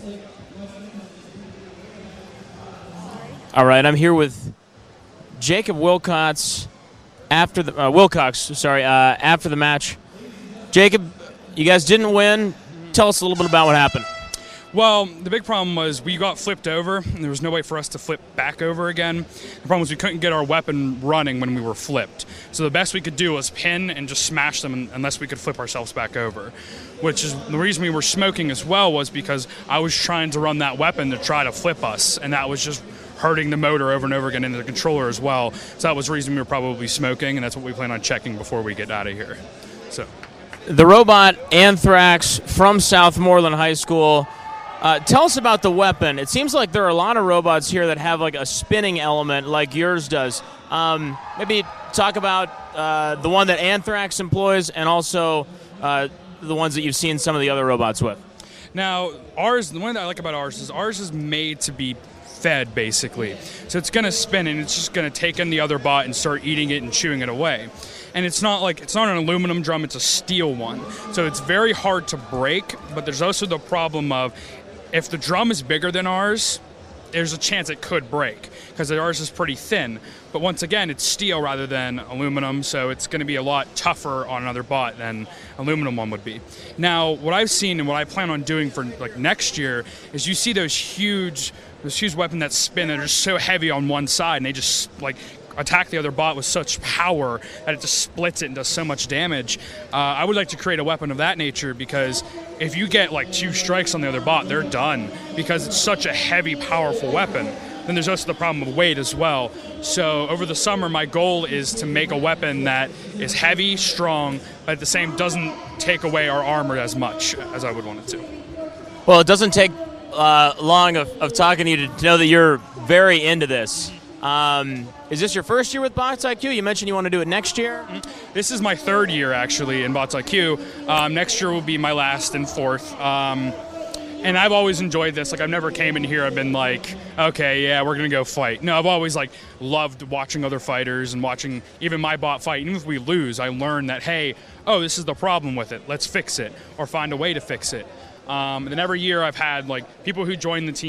All right, I'm here with Jacob Wilcox after the after the match. Jacob, you guys didn't win. Tell us a little bit about what happened. Well, the big problem was we got flipped over, and there was no way for us to flip back over again. The problem was we couldn't get our weapon running when we were flipped. So the best we could do was pin and just smash them unless we could flip ourselves back over, which is the reason we were smoking as well, was because I was trying to run that weapon to try to flip us, and that was just hurting the motor over and over again into the controller as well. So that was the reason we were probably smoking, and that's what we plan on checking before we get out of here. So the robot Anthrax from Southmoreland High School. Tell us about the weapon. It seems like there are a lot of robots here that have like a spinning element like yours does. Maybe talk about the one that Anthrax employs and also the ones that you've seen some of the other robots with. Now, the one that I like about ours is made to be fed, basically. So it's going to spin, and it's just going to take in the other bot and start eating it and chewing it away. And it's not an aluminum drum, it's a steel one. So it's very hard to break, but there's also the problem of if the drum is bigger than ours, there's a chance it could break because ours is pretty thin. But once again, it's steel rather than aluminum, so it's going to be a lot tougher on another bot than aluminum one would be. Now, what I've seen and what I plan on doing for next year is you see those huge weapons that spin that are just so heavy on one side, and they just attack the other bot with such power that it just splits it and does so much damage. I would like to create a weapon of that nature, because if you get 2 strikes on the other bot, they're done, because it's such a heavy, powerful weapon. Then there's also the problem of weight as well. So over the summer, my goal is to make a weapon that is heavy, strong, but at the same doesn't take away our armor as much as I would want it to. Well, it doesn't take long of talking to you to know that you're very into this. Is this your first year with Bots IQ? You mentioned you want to do it next year? This is my 3rd year, actually, in Bots IQ. Next year will be my last and 4th. And I've always enjoyed this. I've never came in here, I've been like, okay, yeah, we're going to go fight. No, I've always loved watching other fighters and watching even my bot fight. Even if we lose, I learn that, hey, this is the problem with it. Let's fix it or find a way to fix it. And then every year I've had people who join the team